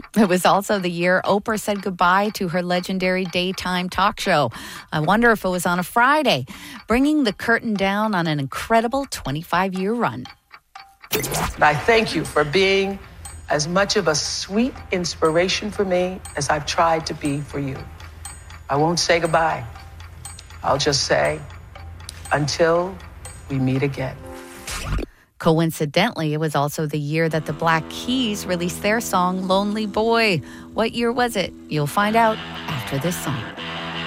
It was also the year Oprah said goodbye to her legendary daytime talk show. I wonder if it was on a Friday, bringing the curtain down on an incredible 25-year run. And I thank you for being as much of a sweet inspiration for me as I've tried to be for you. I won't say goodbye. I'll just say, until we meet again. Coincidentally, it was also the year that the Black Keys released their song, Lonely Boy. What year was it? You'll find out after this song.